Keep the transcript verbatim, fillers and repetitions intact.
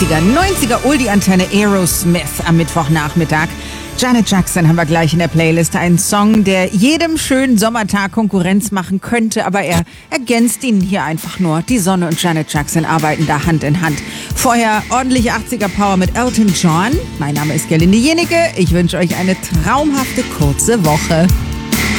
achtziger, neunziger Oldie-Antenne Aerosmith am Mittwochnachmittag. Janet Jackson haben wir gleich in der Playlist. Ein Song, der jedem schönen Sommertag Konkurrenz machen könnte, aber er ergänzt ihn hier einfach nur. Die Sonne und Janet Jackson arbeiten da Hand in Hand. Vorher ordentliche achtziger Power mit Elton John. Mein Name ist Gerlinde Jenike. Ich wünsche euch eine traumhafte kurze Woche.